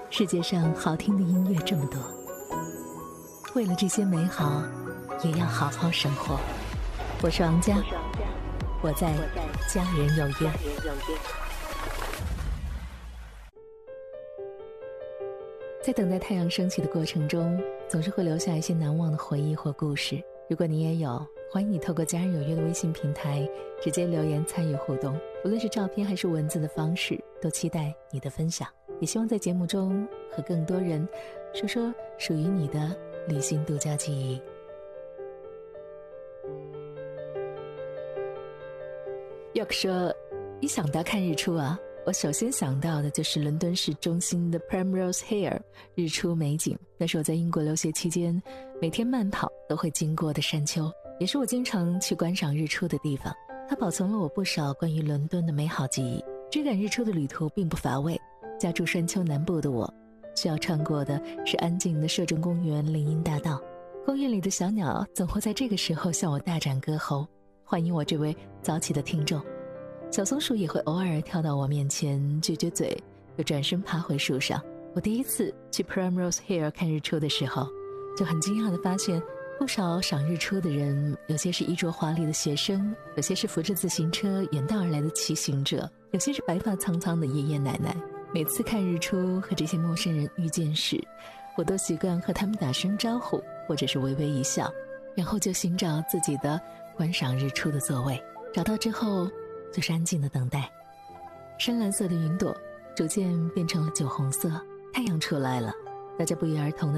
世界上好听的音乐这么多，为了这些美好，也要好好生活。我是王佳，我在家人有约。在等待太阳升起的过程中，总是会留下一些难忘的回忆或故事。如果你也有，欢迎你透过家人有约的微信平台直接留言参与互动，无论是照片还是文字的方式，都期待你的分享。也希望在节目中和更多人说说属于你的旅行独家记忆。要说一想到看日出啊，我首先想到的就是伦敦市中心的 Primrose Hill 日出美景，那是我在英国留学期间每天慢跑都会经过的山丘，也是我经常去观赏日出的地方。它保存了我不少关于伦敦的美好记忆。追赶日出的旅途并不乏味，家住山丘南部的我，需要穿过的是安静的摄政公园林荫大道。公园里的小鸟总会在这个时候向我大展歌喉，欢迎我这位早起的听众。小松鼠也会偶尔跳到我面前撅撅嘴，又转身爬回树上。我第一次去 Primrose Hill 看日出的时候，就很惊讶地发现，不少赏日出的人，有些是衣着华丽的学生，有些是扶着自行车远道而来的骑行者，有些是白发苍苍的爷爷奶奶。每次看日出和这些陌生人遇见时，我都习惯和他们打声招呼，或者是微微一笑，然后就寻找自己的观赏日出的座位。找到之后就是安静的等待。深蓝色的云朵逐渐变成了酒红色，太阳出来了，大家不约而同的